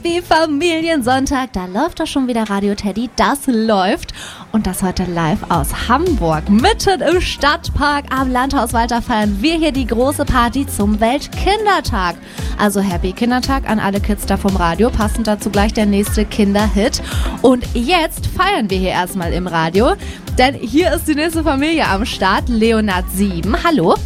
Happy Familiensonntag. Da läuft doch schon wieder Radio Teddy. Das läuft. Und das heute live aus Hamburg. Mitten im Stadtpark am Landhaus Walter feiern wir hier die große Party zum Weltkindertag. Also Happy Kindertag an alle Kids da vom Radio. Passend dazu gleich der nächste Kinderhit. Und jetzt feiern wir hier erstmal im Radio. Denn hier ist die nächste Familie am Start. Leonard 7. Hallo.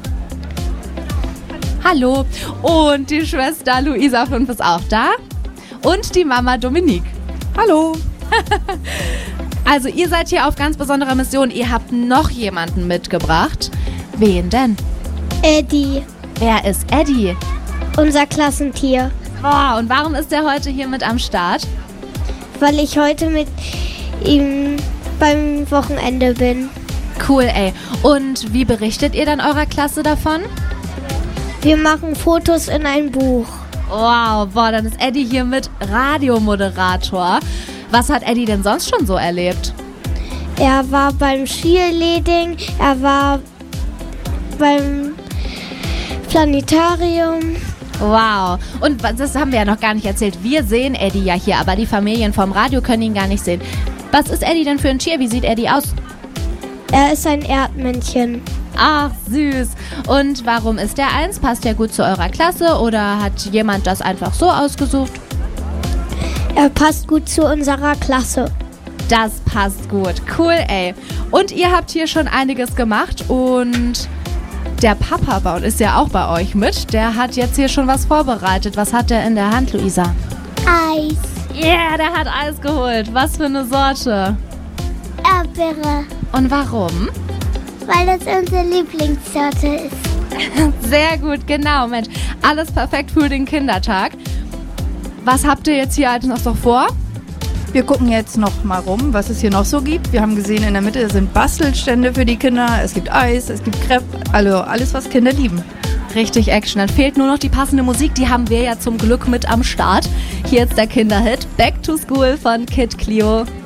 Hallo. Und die Schwester Luisa 5 ist auch da. Und die Mama Dominique. Hallo. Also ihr seid hier auf ganz besonderer Mission. Ihr habt noch jemanden mitgebracht. Wen denn? Eddie. Wer ist Eddie? Unser Klassentier. Oh, und warum ist der heute hier mit am Start? Weil ich heute mit ihm beim Wochenende bin. Cool, ey. Und wie berichtet ihr dann eurer Klasse davon? Wir machen Fotos in ein Buch. Wow, dann ist Eddie hier mit Radiomoderator. Was hat Eddie denn sonst schon so erlebt? Er war beim Cheerleading, er war beim Planetarium. Wow. Und das haben wir ja noch gar nicht erzählt. Wir sehen Eddie ja hier, aber die Familien vom Radio können ihn gar nicht sehen. Was ist Eddie denn für ein Tier? Wie sieht Eddie aus? Er ist ein Erdmännchen. Ach, süß. Und warum ist der eins? Passt der gut zu eurer Klasse oder hat jemand das einfach so ausgesucht? Er passt gut zu unserer Klasse. Das passt gut. Cool, ey. Und ihr habt hier schon einiges gemacht und der Papa ist ja auch bei euch mit. Der hat jetzt hier schon was vorbereitet. Was hat der in der Hand, Luisa? Eis. Yeah, der hat Eis geholt. Was für eine Sorte? Erdbeere. Und warum? Weil das unsere Lieblingssorte ist. Sehr gut, genau, Mensch. Alles perfekt für den Kindertag. Was habt ihr jetzt hier noch so vor? Wir gucken jetzt noch mal rum, was es hier noch so gibt. Wir haben gesehen, in der Mitte sind Bastelstände für die Kinder. Es gibt Eis, es gibt Crepe, also alles, was Kinder lieben. Richtig Action. Dann fehlt nur noch die passende Musik. Die haben wir ja zum Glück mit am Start. Hier ist der Kinderhit Back to School von Kid Clio.